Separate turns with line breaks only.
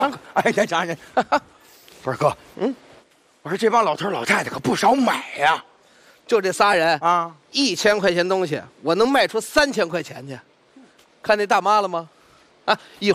哎，娘，不是哥，我说这帮老头老太太可不少买呀，
就这仨人
啊
，1000块钱东西，我能卖出3000块钱去。看那大妈了吗？啊，